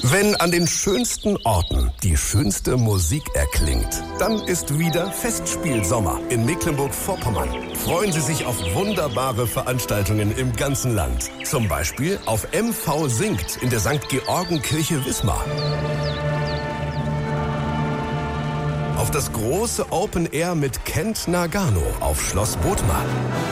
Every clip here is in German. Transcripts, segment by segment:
Wenn an den schönsten Orten die schönste Musik erklingt, dann ist wieder Festspielsommer in Mecklenburg-Vorpommern. Freuen Sie sich auf wunderbare Veranstaltungen im ganzen Land. Zum Beispiel auf MV Singt in der St. Georgenkirche Wismar. Auf das große Open Air mit Kent Nagano auf Schloss Bothmar.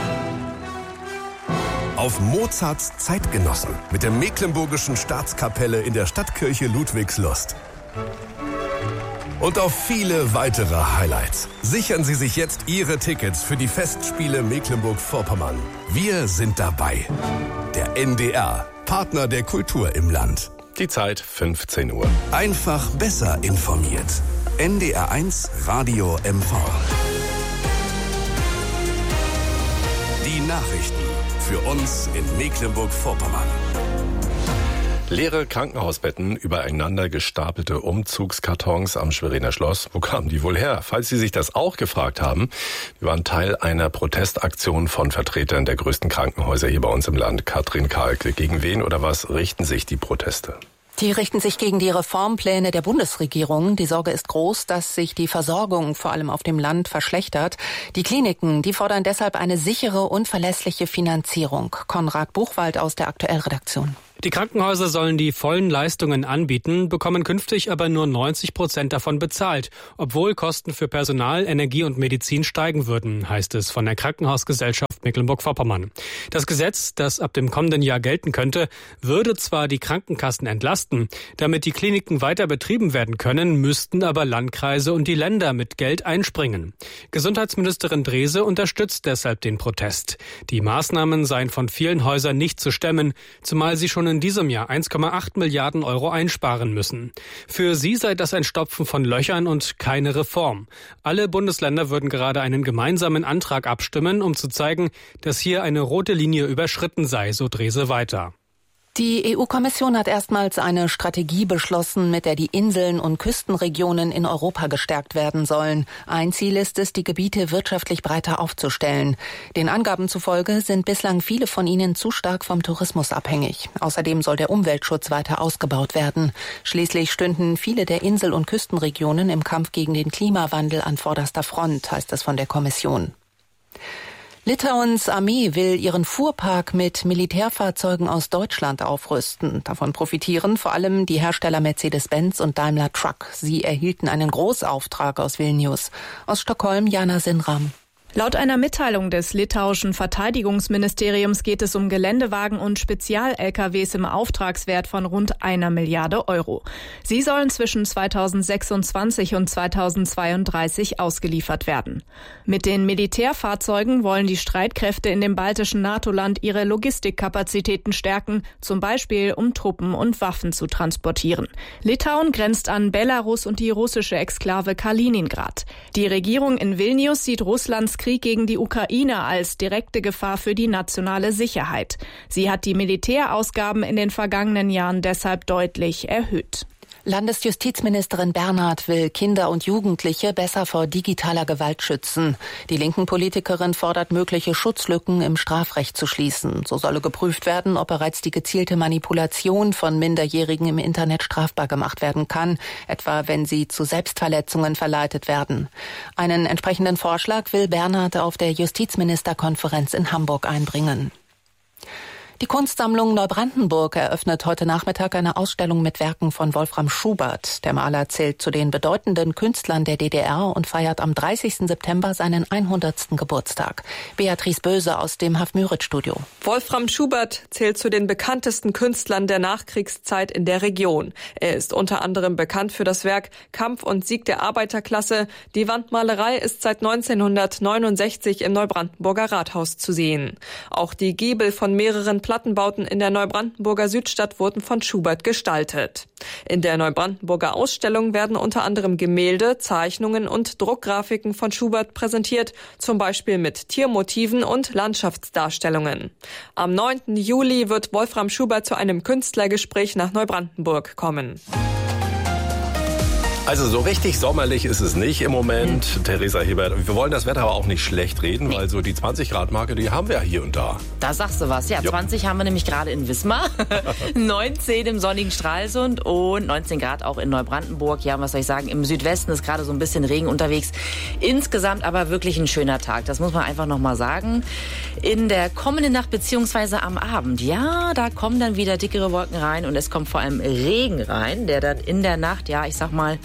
Auf Mozarts Zeitgenossen mit der Mecklenburgischen Staatskapelle in der Stadtkirche Ludwigslust. Und auf viele weitere Highlights. Sichern Sie sich jetzt Ihre Tickets für die Festspiele Mecklenburg-Vorpommern. Wir sind dabei. Der NDR, Partner der Kultur im Land. Die Zeit 15 Uhr. Einfach besser informiert. NDR1 Radio MV. Die Nachrichten für uns in Mecklenburg-Vorpommern. Leere Krankenhausbetten, übereinander gestapelte Umzugskartons am Schweriner Schloss. Wo kamen die wohl her? Falls Sie sich das auch gefragt haben, wir waren Teil einer Protestaktion von Vertretern der größten Krankenhäuser hier bei uns im Land. Katrin Kalke, gegen wen oder was richten sich die Proteste? Die richten sich gegen die Reformpläne der Bundesregierung. Die Sorge ist groß, dass sich die Versorgung vor allem auf dem Land verschlechtert. Die Kliniken, die fordern deshalb eine sichere und verlässliche Finanzierung. Konrad Buchwald aus der Aktuell-Redaktion. Die Krankenhäuser sollen die vollen Leistungen anbieten, bekommen künftig aber nur 90% davon bezahlt, obwohl Kosten für Personal, Energie und Medizin steigen würden, heißt es von der Krankenhausgesellschaft Mecklenburg-Vorpommern. Das Gesetz, das ab dem kommenden Jahr gelten könnte, würde zwar die Krankenkassen entlasten. Damit die Kliniken weiter betrieben werden können, müssten aber Landkreise und die Länder mit Geld einspringen. Gesundheitsministerin Drese unterstützt deshalb den Protest. Die Maßnahmen seien von vielen Häusern nicht zu stemmen, zumal sie schon in diesem Jahr 1,8 Milliarden Euro einsparen müssen. Für sie sei das ein Stopfen von Löchern und keine Reform. Alle Bundesländer würden gerade einen gemeinsamen Antrag abstimmen, um zu zeigen, dass hier eine rote Linie überschritten sei, so Drese weiter. Die EU-Kommission hat erstmals eine Strategie beschlossen, mit der die Inseln und Küstenregionen in Europa gestärkt werden sollen. Ein Ziel ist es, die Gebiete wirtschaftlich breiter aufzustellen. Den Angaben zufolge sind bislang viele von ihnen zu stark vom Tourismus abhängig. Außerdem soll der Umweltschutz weiter ausgebaut werden. Schließlich stünden viele der Insel- und Küstenregionen im Kampf gegen den Klimawandel an vorderster Front, heißt es von der Kommission. Litauens Armee will ihren Fuhrpark mit Militärfahrzeugen aus Deutschland aufrüsten. Davon profitieren vor allem die Hersteller Mercedes-Benz und Daimler Truck. Sie erhielten einen Großauftrag aus Vilnius. Aus Stockholm, Jana Sinram. Laut einer Mitteilung des litauischen Verteidigungsministeriums geht es um Geländewagen und Spezial-LKWs im Auftragswert von rund 1 Milliarde Euro. Sie sollen zwischen 2026 und 2032 ausgeliefert werden. Mit den Militärfahrzeugen wollen die Streitkräfte in dem baltischen NATO-Land ihre Logistikkapazitäten stärken, zum Beispiel um Truppen und Waffen zu transportieren. Litauen grenzt an Belarus und die russische Exklave Kaliningrad. Die Regierung in Vilnius sieht Russlands Krieg gegen die Ukraine als direkte Gefahr für die nationale Sicherheit. Sie hat die Militärausgaben in den vergangenen Jahren deshalb deutlich erhöht. Landesjustizministerin Bernhardt will Kinder und Jugendliche besser vor digitaler Gewalt schützen. Die linken Politikerin fordert, mögliche Schutzlücken im Strafrecht zu schließen. So solle geprüft werden, ob bereits die gezielte Manipulation von Minderjährigen im Internet strafbar gemacht werden kann, etwa wenn sie zu Selbstverletzungen verleitet werden. Einen entsprechenden Vorschlag will Bernhardt auf der Justizministerkonferenz in Hamburg einbringen. Die Kunstsammlung Neubrandenburg eröffnet heute Nachmittag eine Ausstellung mit Werken von Wolfram Schubert. Der Maler zählt zu den bedeutenden Künstlern der DDR und feiert am 30. September seinen 100. Geburtstag. Beatrice Böse aus dem Hafmüritz-Studio. Wolfram Schubert zählt zu den bekanntesten Künstlern der Nachkriegszeit in der Region. Er ist unter anderem bekannt für das Werk Kampf und Sieg der Arbeiterklasse. Die Wandmalerei ist seit 1969 im Neubrandenburger Rathaus zu sehen. Auch die Giebel von mehreren Plattenbauten in der Neubrandenburger Südstadt wurden von Schubert gestaltet. In der Neubrandenburger Ausstellung werden unter anderem Gemälde, Zeichnungen und Druckgrafiken von Schubert präsentiert, zum Beispiel mit Tiermotiven und Landschaftsdarstellungen. Am 9. Juli wird Wolfram Schubert zu einem Künstlergespräch nach Neubrandenburg kommen. Also so richtig sommerlich ist es nicht im Moment, Theresa Hebert. Wir wollen das Wetter aber auch nicht schlecht reden, weil so die 20-Grad-Marke, die haben wir ja hier und da. Da sagst du was. Ja, 20 haben wir nämlich gerade in Wismar, 19 im sonnigen Stralsund und 19 Grad auch in Neubrandenburg. Ja, was soll ich sagen, im Südwesten ist gerade so ein bisschen Regen unterwegs. Insgesamt aber wirklich ein schöner Tag, das muss man einfach nochmal sagen. In der kommenden Nacht beziehungsweise am Abend, ja, da kommen dann wieder dickere Wolken rein und es kommt vor allem Regen rein, der dann in der Nacht, ja, ich sag mal,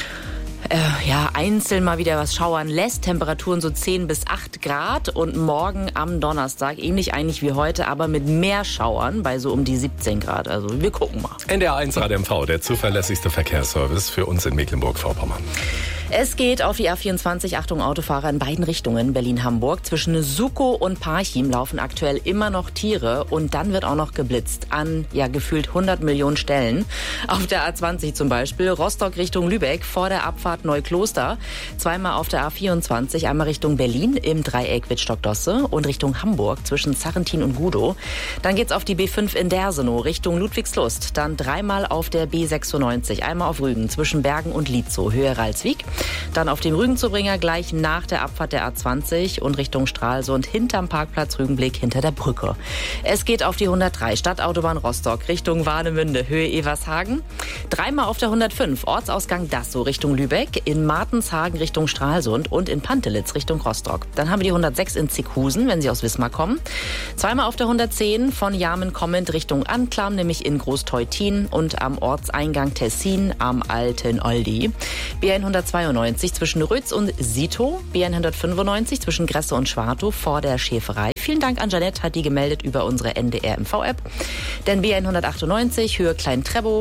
einzeln mal wieder was schauern lässt. Temperaturen so 10 bis 8 Grad und morgen am Donnerstag, ähnlich eigentlich wie heute, aber mit mehr Schauern bei so um die 17 Grad. Also wir gucken mal. NDR1 Rad MV, der zuverlässigste Verkehrsservice für uns in Mecklenburg-Vorpommern. Es geht auf die A24, Achtung Autofahrer in beiden Richtungen, Berlin-Hamburg. Zwischen Sukow und Parchim laufen aktuell immer noch Tiere und dann wird auch noch geblitzt an, gefühlt 100 Millionen Stellen. Auf der A20 zum Beispiel, Rostock Richtung Lübeck, vor der Abfahrt Neukloster. Zweimal auf der A24, einmal Richtung Berlin im Dreieck Wittstock-Dosse und Richtung Hamburg zwischen Sarrentin und Gudow. Dann geht's auf die B5 in Dersenow Richtung Ludwigslust. Dann dreimal auf der B96, einmal auf Rügen zwischen Bergen und Lietzow, Höhe Ralswiek. Dann auf dem Rügenzubringer gleich nach der Abfahrt der A20 und Richtung Stralsund hinterm Parkplatz Rügenblick hinter der Brücke. Es geht auf die 103 Stadtautobahn Rostock Richtung Warnemünde, Höhe Evershagen. Dreimal auf der 105 Ortsausgang Dassow Richtung Lübeck, in Martenshagen Richtung Stralsund und in Pantelitz Richtung Rostock. Dann haben wir die 106 in Zickhusen, wenn Sie aus Wismar kommen. Zweimal auf der 110 von Jarmen kommend Richtung Anklam, nämlich in Großteutin und am Ortseingang Tessin am Alten Oldi. BN 192 zwischen Rötz und Sito, BN 195 zwischen Gresse und Schwartow vor der Schäferei. Vielen Dank an Janette, hat die gemeldet über unsere NDR-MV-App. Denn BN 198 Höhe Klein-Trebow,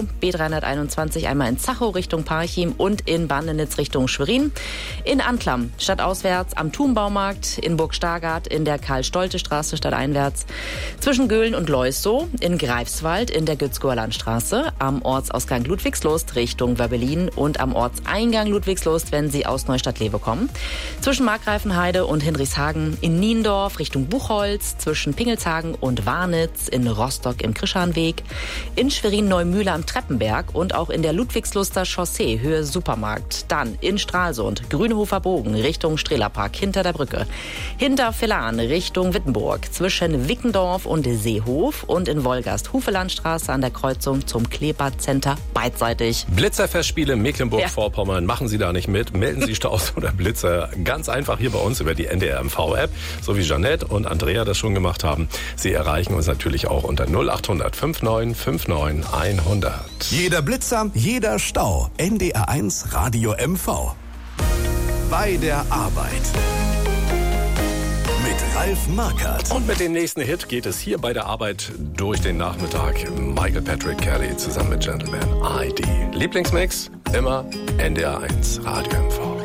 B321 einmal in Zachow Richtung Parchim und in Bandenitz Richtung Schwerin. In Anklam stadtauswärts am Thumbaumarkt, in Burg-Stargard in der Karl-Stolte-Straße stadteinwärts. Zwischen Göhlen und Leussow, in Greifswald in der Gützkower-Landstraße, am Ortsausgang Ludwigslust Richtung Wöbbelin und am Ortseingang Ludwigslust, wenn Sie aus Neustadt-Lewe kommen. Zwischen Markgreifenheide und Hinrichshagen in Niendorf Richtung Buchholz, zwischen Pingelshagen und Warnitz, in Rostock im Krischanweg, in Schwerin-Neumühle am Treppenberg und auch in der Ludwigsluster Chaussee Höhe Supermarkt. Dann in Stralsund, Grünhofer Bogen Richtung Strehlerpark hinter der Brücke. Hinter Villan Richtung Wittenburg, zwischen Wickendorf und Seehof und in Wolgast Hufelandstraße an der Kreuzung zum Kleebad-Center beidseitig. Blitzerfestspiele Mecklenburg-Vorpommern, machen Sie da nicht mit, melden Sie Staus oder Blitzer ganz einfach hier bei uns über die NDR-MV-App, so wie Janette und Andrea das schon gemacht haben. Sie erreichen uns natürlich auch unter 0800 59 59 100. Jeder Blitzer, jeder Stau. NDR1 Radio MV. Bei der Arbeit. Mit Ralf Markert. Und mit dem nächsten Hit geht es hier bei der Arbeit durch den Nachmittag. Michael Patrick Kelly zusammen mit Gentleman ID. Lieblingsmix, immer NDR1 Radio MV.